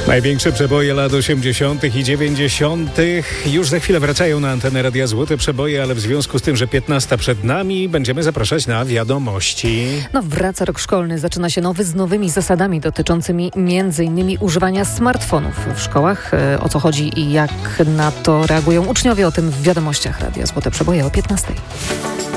Największe przeboje lat 80. i 90. już za chwilę wracają na antenę Radia Złote Przeboje, ale w związku z tym, że 15 przed nami, będziemy zapraszać na wiadomości. Wraca rok szkolny, zaczyna się nowy z nowymi zasadami dotyczącymi m.in. używania smartfonów w szkołach. O co chodzi i jak na to reagują uczniowie, o tym w wiadomościach Radia Złote Przeboje o 15.